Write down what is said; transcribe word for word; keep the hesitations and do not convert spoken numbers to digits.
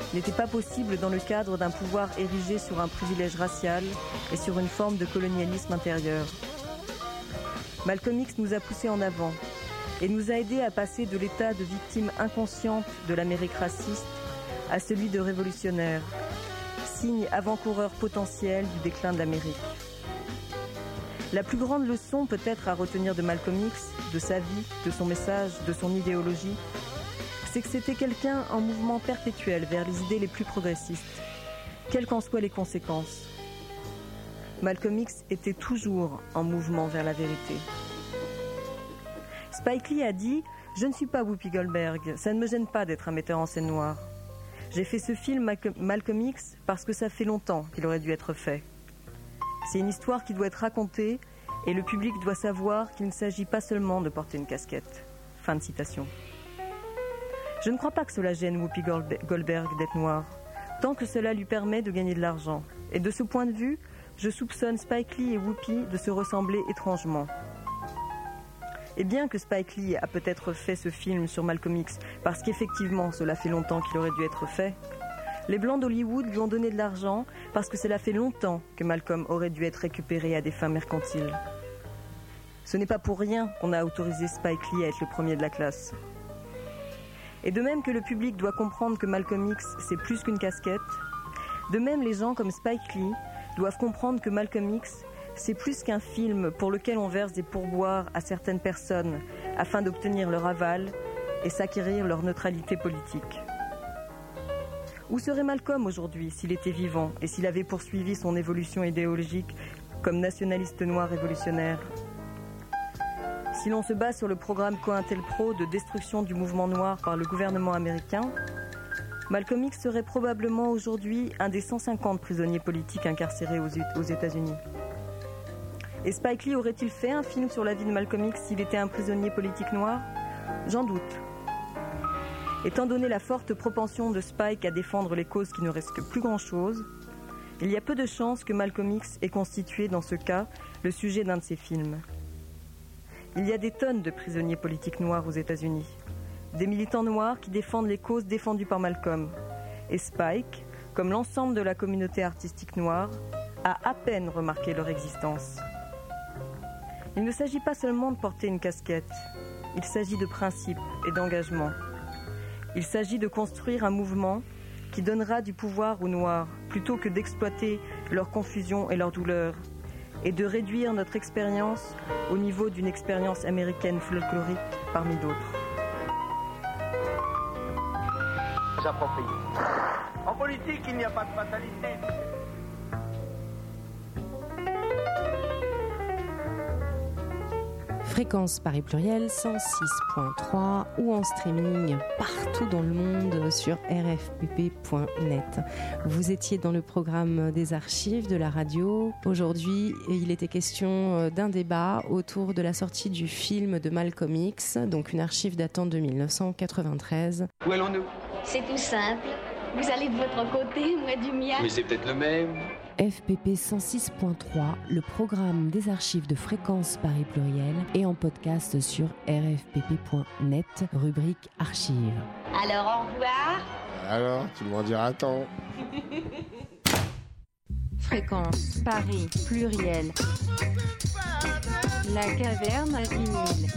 n'était pas possible dans le cadre d'un pouvoir érigé sur un privilège racial et sur une forme de colonialisme intérieur. Malcolm X nous a poussés en avant et nous a aidés à passer de l'état de victime inconsciente de l'Amérique raciste à celui de révolutionnaire, signe avant-coureur potentiel du déclin de l'Amérique. La plus grande leçon peut-être à retenir de Malcolm X, de sa vie, de son message, de son idéologie, c'est que c'était quelqu'un en mouvement perpétuel vers les idées les plus progressistes, quelles qu'en soient les conséquences. Malcolm X était toujours en mouvement vers la vérité. Spike Lee a dit « Je ne suis pas Whoopi Goldberg, ça ne me gêne pas d'être un metteur en scène noir. J'ai fait ce film Malcolm X parce que ça fait longtemps qu'il aurait dû être fait. C'est une histoire qui doit être racontée et le public doit savoir qu'il ne s'agit pas seulement de porter une casquette. » Fin de citation. Je ne crois pas que cela gêne Whoopi Goldberg d'être noire, tant que cela lui permet de gagner de l'argent. Et de ce point de vue, je soupçonne Spike Lee et Whoopi de se ressembler étrangement. Et bien que Spike Lee a peut-être fait ce film sur Malcolm X, parce qu'effectivement cela fait longtemps qu'il aurait dû être fait, les Blancs d'Hollywood lui ont donné de l'argent parce que cela fait longtemps que Malcolm aurait dû être récupéré à des fins mercantiles. Ce n'est pas pour rien qu'on a autorisé Spike Lee à être le premier de la classe. Et de même que le public doit comprendre que Malcolm X, c'est plus qu'une casquette, de même les gens comme Spike Lee doivent comprendre que Malcolm X, c'est plus qu'un film pour lequel on verse des pourboires à certaines personnes afin d'obtenir leur aval et s'acquérir leur neutralité politique. Où serait Malcolm aujourd'hui s'il était vivant et s'il avait poursuivi son évolution idéologique comme nationaliste noir révolutionnaire ? Si l'on se base sur le programme COINTELPRO de destruction du mouvement noir par le gouvernement américain, Malcolm X serait probablement aujourd'hui un des cent cinquante prisonniers politiques incarcérés aux États-Unis. Et Spike Lee aurait-il fait un film sur la vie de Malcolm X s'il était un prisonnier politique noir ? J'en doute. Étant donné la forte propension de Spike à défendre les causes qui ne risquent plus grand-chose, il y a peu de chances que Malcolm X ait constitué dans ce cas le sujet d'un de ses films. Il y a des tonnes de prisonniers politiques noirs aux États-Unis, des militants noirs qui défendent les causes défendues par Malcolm. Et Spike, comme l'ensemble de la communauté artistique noire, a à peine remarqué leur existence. Il ne s'agit pas seulement de porter une casquette, il s'agit de principes et d'engagement. Il s'agit de construire un mouvement qui donnera du pouvoir aux Noirs plutôt que d'exploiter leur confusion et leur douleur, et de réduire notre expérience au niveau d'une expérience américaine folklorique parmi d'autres. Approprié. En politique, il n'y a pas de fatalité. Fréquence Paris Pluriel cent six point trois ou en streaming partout dans le monde sur r f p p point net. Vous étiez dans le programme des archives de la radio. Aujourd'hui, il était question d'un débat autour de la sortie du film de Malcolm X, donc une archive datant de dix-neuf cent quatre-vingt-treize. Où allons-nous ? C'est tout simple. Vous allez de votre côté, moi du mien. Mais c'est peut-être le même. F P P cent six point trois, le programme des archives de Fréquence Paris Pluriel est en podcast sur r f p p point net, rubrique archives. Alors au revoir. Alors, tu m'en diras tant. Fréquence Paris Pluriel. La caverne à vinyle.